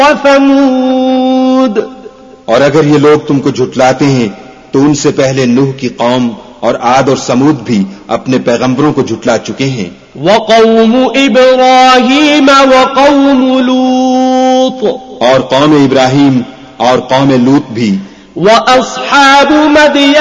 वसमूद, और अगर ये लोग तुमको झुटलाते हैं तो उनसे पहले नूह की कौम और आद और समूद भी अपने पैगंबरों को झुटला चुके हैं। वक़ौम इब्राहीम वक़ौम लूत, और कौम इब्राहीम और कौम लूत भी। व अस्हाब मदियन